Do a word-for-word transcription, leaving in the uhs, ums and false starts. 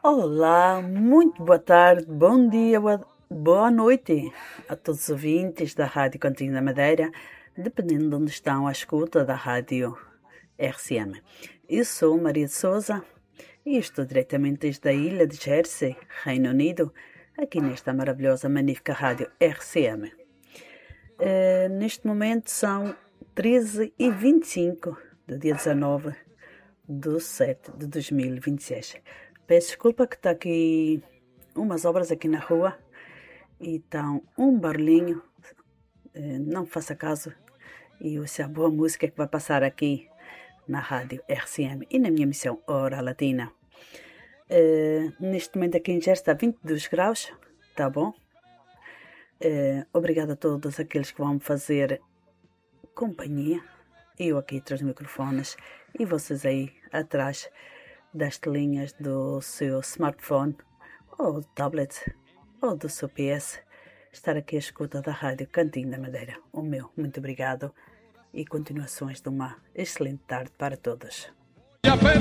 Olá, muito boa tarde, bom dia, boa, boa noite a todos os ouvintes da Rádio Cantinho da Madeira, dependendo de onde estão à escuta da Rádio R C M. Eu sou Maria de Souza e estou diretamente desde a ilha de Jersey, Reino Unido, aqui nesta maravilhosa, magnífica Rádio R C M. Uh, neste momento são treze e vinte e cinco do dia dezanove de setembro de dois mil e vinte e seis. Peço desculpa que está aqui umas obras aqui na rua e estão um barulhinho, não faça caso, e essa é a boa música que vai passar aqui na rádio R C M e na minha missão Hora Latina. Uh, neste momento aqui em Jersey está vinte e dois graus, tá bom? Uh, obrigada a todos aqueles que vão me fazer companhia, eu aqui atrás dos microfones e vocês aí atrás das telinhas do seu smartphone ou tablet ou do seu P S, estar aqui à escuta da Rádio Cantinho da Madeira. O meu, muito obrigado e continuações de uma excelente tarde para todos.